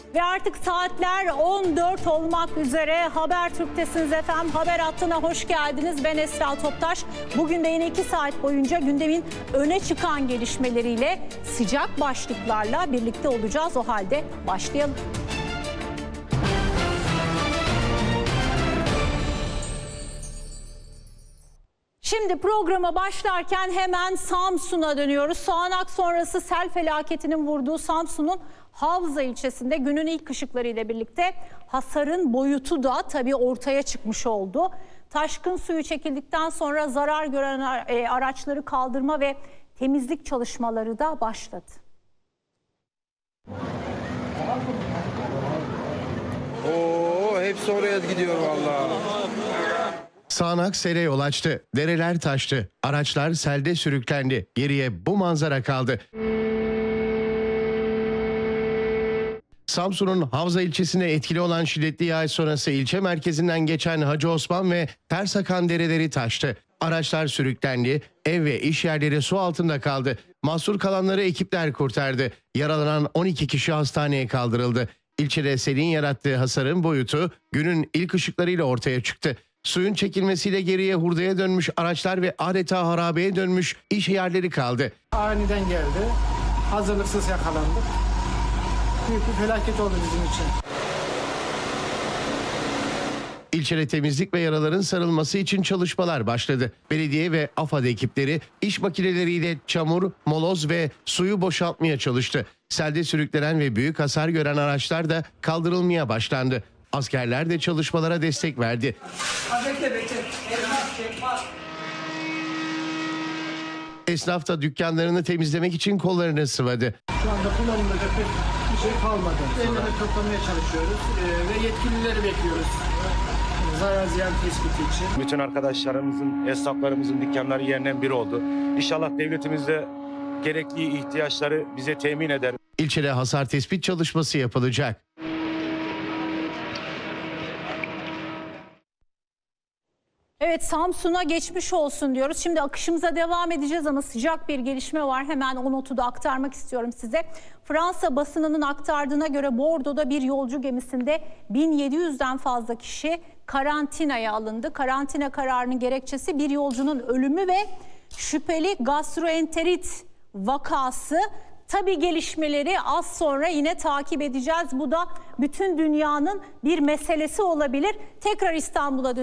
Ve artık saatler 14 olmak üzere. Habertürk'tesiniz efendim. Haber hattına hoş geldiniz. Ben Esra Toptaş. Bugün de yine 2 saat boyunca gündemin öne çıkan gelişmeleriyle, sıcak başlıklarla birlikte olacağız. O halde başlayalım. Şimdi programa başlarken hemen Samsun'a dönüyoruz. Sağanak sonrası sel felaketinin vurduğu Samsun'un Havza ilçesinde günün ilk ışıklarıyla birlikte hasarın boyutu da tabii ortaya çıkmış oldu. Taşkın suyu çekildikten sonra zarar gören araçları kaldırma ve temizlik çalışmaları da başladı. Hepsi oraya gidiyor vallahi. Sağanak sele yol açtı. Dereler taştı. Araçlar selde sürüklendi. Geriye bu manzara kaldı. Samsun'un Havza ilçesine etkili olan şiddetli yağış sonrası ilçe merkezinden geçen Hacı Osman ve Tersakan dereleri taştı. Araçlar sürüklendi. Ev ve iş yerleri su altında kaldı. Mahsur kalanları ekipler kurtardı. Yaralanan 12 kişi hastaneye kaldırıldı. İlçede selin yarattığı hasarın boyutu günün ilk ışıklarıyla ortaya çıktı. Suyun çekilmesiyle geriye hurdaya dönmüş araçlar ve adeta harabeye dönmüş iş yerleri kaldı. Aniden geldi. Hazırlıksız yakalandık. Büyük bir felaket oldu bizim için. İlçede temizlik ve yaraların sarılması için çalışmalar başladı. Belediye ve AFAD ekipleri iş makineleriyle çamur, moloz ve suyu boşaltmaya çalıştı. Selde sürüklenen ve büyük hasar gören araçlar da kaldırılmaya başlandı. Askerler de çalışmalara destek verdi. Esnaf da dükkanlarını temizlemek için kollarını sıvadı. Şu anda kullanılacak bir şey kalmadı. Elleri toplamaya çalışıyoruz ve yetkilileri bekliyoruz. Zarar ziyan tespiti için. Bütün arkadaşlarımızın, esnaflarımızın dükkanları yerden bir oldu. İnşallah devletimiz de gerekli ihtiyaçları bize temin eder. İlçede hasar tespit çalışması yapılacak. Evet, Samsun'a geçmiş olsun diyoruz. Şimdi akışımıza devam edeceğiz ama sıcak bir gelişme var. Hemen o notu da aktarmak istiyorum size. Fransa basınının aktardığına göre Bordo'da bir yolcu gemisinde 1700'den fazla kişi karantinaya alındı. Karantina kararının gerekçesi bir yolcunun ölümü ve şüpheli gastroenterit vakası. Tabii gelişmeleri az sonra yine takip edeceğiz. Bu da bütün dünyanın bir meselesi olabilir. Tekrar İstanbul'a dönüyoruz.